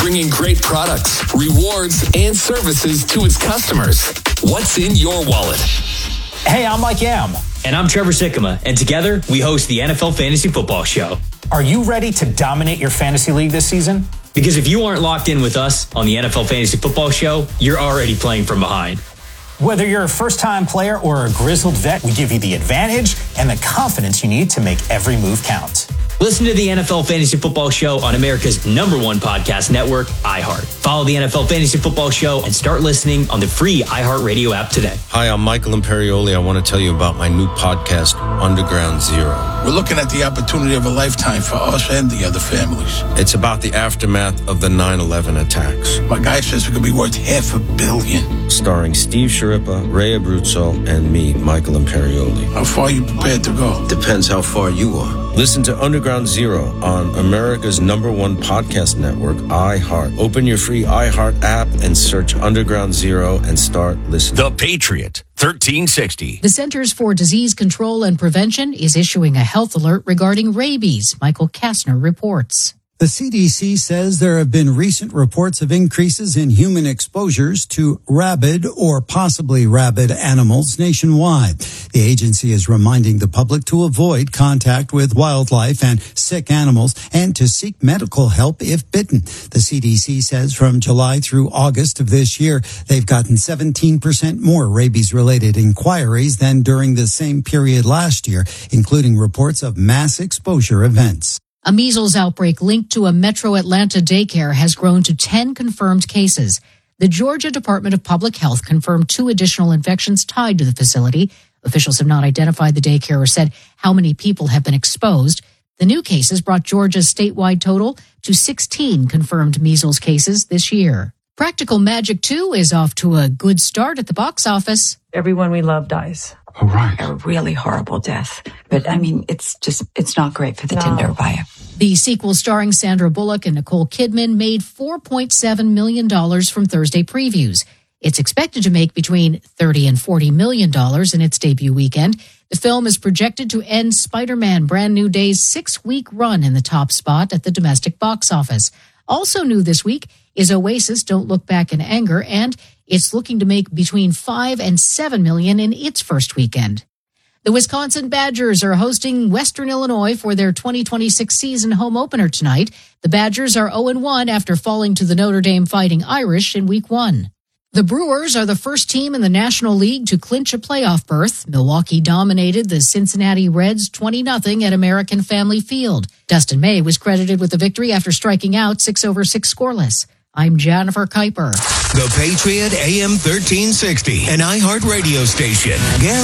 bringing great products, rewards, and services to its customers. What's in your wallet? Hey, I'm Mike Yam. And I'm Trevor Sikkema, and together we host the NFL Fantasy Football Show. Are you ready to dominate your fantasy league this season? Because if you aren't locked in with us on the NFL Fantasy Football Show, you're already playing from behind. Whether you're a first-time player or a grizzled vet, we give you the advantage and the confidence you need to make every move count. Listen to the NFL Fantasy Football Show on America's #1 podcast network, iHeart. Follow the NFL Fantasy Football Show and start listening on the free iHeartRadio app today. Hi, I'm Michael Imperioli. I want to tell you about my new podcast, Underground Zero. We're looking at the opportunity of a lifetime for us and the other families. It's about the aftermath of the 9/11 attacks. My guy says it could be worth $500 million. Starring Steve Sciarippa, Ray Abruzzo, and me, Michael Imperioli. How far are you prepared to go? Depends how far you are. Listen to Underground Zero on America's #1 podcast network, iHeart. Open your free iHeart app and search Underground Zero and start listening. The Patriot, 1360. The Centers for Disease Control and Prevention is issuing a health alert regarding rabies. Michael Kastner reports. The CDC says there have been recent reports of increases in human exposures to rabid or possibly rabid animals nationwide. The agency is reminding the public to avoid contact with wildlife and sick animals and to seek medical help if bitten. The CDC says from July through August of this year, they've gotten 17% more rabies-related inquiries than during the same period last year, including reports of mass exposure events. A measles outbreak linked to a Metro Atlanta daycare has grown to 10 confirmed cases. The Georgia Department of Public Health confirmed 2 additional infections tied to the facility. Officials have not identified the daycare or said how many people have been exposed. The new cases brought Georgia's statewide total to 16 confirmed measles cases this year. Practical Magic 2 is off to a good start at the box office. Everyone we love dies. Oh, right. A really horrible death. But, I mean, it's not great for the Tinder bio. The sequel starring Sandra Bullock and Nicole Kidman made $4.7 million from Thursday previews. It's expected to make between $30 and $40 million in its debut weekend. The film is projected to end Spider-Man Brand New Day's 6-week run in the top spot at the domestic box office. Also new this week is Oasis Don't Look Back in Anger, and it's looking to make between $5 and $7 million in its first weekend. The Wisconsin Badgers are hosting Western Illinois for their 2026 season home opener tonight. The Badgers are 0-1 after falling to the Notre Dame Fighting Irish in Week 1. The Brewers are the first team in the National League to clinch a playoff berth. Milwaukee dominated the Cincinnati Reds 20-0 at American Family Field. Dustin May was credited with the victory after striking out 6 over 6 scoreless. I'm Jennifer Kuiper. The Patriot AM 1360, an iHeart radio station.